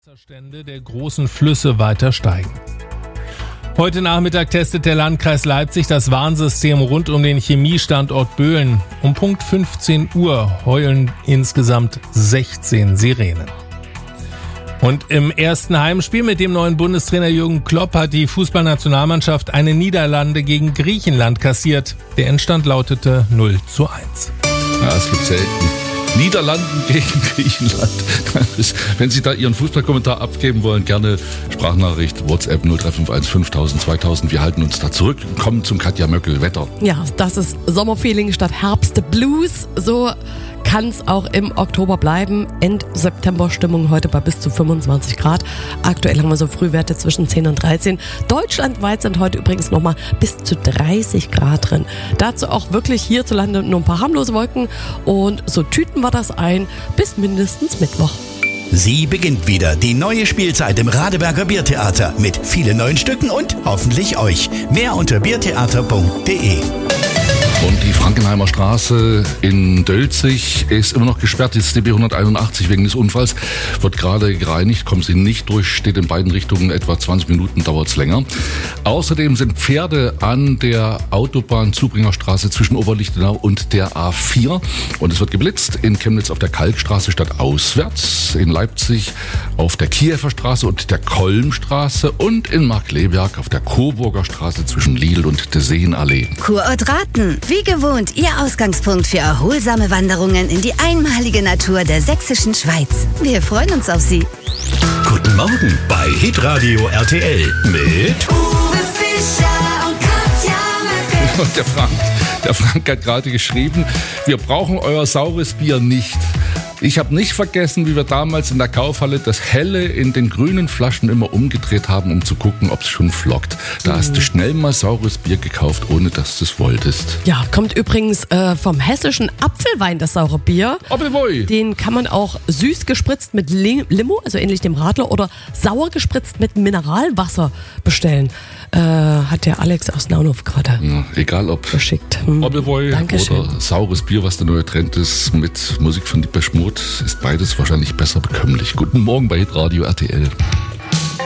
Wasserstände der großen Flüsse weiter steigen. Heute Nachmittag testet der Landkreis Leipzig das Warnsystem rund um den Chemiestandort Böhlen. Um Punkt 15 Uhr heulen insgesamt 16 Sirenen. Und im ersten Heimspiel mit dem neuen Bundestrainer Jürgen Klopp hat die Fußballnationalmannschaft eine Niederlage gegen Griechenland kassiert. Der Endstand lautete 0:1. Ja, es gibt selten. Niederlanden gegen Griechenland. Wenn Sie da Ihren Fußballkommentar abgeben wollen, gerne Sprachnachricht, WhatsApp 0351 5000 2000. Wir halten uns da zurück und kommen zum Katja Möckel Wetter. Ja, das ist Sommerfeeling statt Herbstblues. So kann es auch im Oktober bleiben. End-September-Stimmung heute bei bis zu 25 Grad. Aktuell haben wir so Frühwerte zwischen 10 und 13. Deutschlandweit sind heute übrigens nochmal bis zu 30 Grad drin. Dazu auch wirklich hierzulande nur ein paar harmlose Wolken. Und so tüten wir das ein bis mindestens Mittwoch. Sie beginnt wieder die neue Spielzeit im Radeberger Biertheater mit vielen neuen Stücken und hoffentlich euch. Mehr unter biertheater.de. Und die Frankenheimer Straße in Dölzig ist immer noch gesperrt. Das ist DB 181 wegen des Unfalls. Wird gerade gereinigt, kommen Sie nicht durch, steht in beiden Richtungen, etwa 20 Minuten dauert es länger. Außerdem sind Pferde an der Autobahn Zubringerstraße zwischen Oberlichtenau und der A4. Und es wird geblitzt in Chemnitz auf der Kalkstraße stadtauswärts, in Leipzig auf der Kiewer Straße und der Kolmstraße und in Markkleeberg auf der Coburger Straße zwischen Lidl und der Seenallee. Kurort Raten. Wie gewohnt, Ihr Ausgangspunkt für erholsame Wanderungen in die einmalige Natur der sächsischen Schweiz. Wir freuen uns auf Sie. Guten Morgen bei Hitradio RTL mit Uwe Fischer und Katja Möckel. Und der Frank hat gerade geschrieben, wir brauchen euer saures Bier nicht. Ich habe nicht vergessen, wie wir damals in der Kaufhalle das Helle in den grünen Flaschen immer umgedreht haben, um zu gucken, ob es schon flockt. Da hast du schnell mal saures Bier gekauft, ohne dass du es wolltest. Ja, kommt übrigens vom hessischen Apfelwein, das saure Bier. Apfelwein. Den kann man auch süß gespritzt mit Limo, also ähnlich dem Radler, oder sauer gespritzt mit Mineralwasser bestellen. Hat der Alex aus Naunhof gerade Egal ob geschickt. Apfelwein oder saures Bier, was der neue Trend ist, mit Musik von Depeche Mode, ist beides wahrscheinlich besser bekömmlich. Guten Morgen bei Hitradio RTL.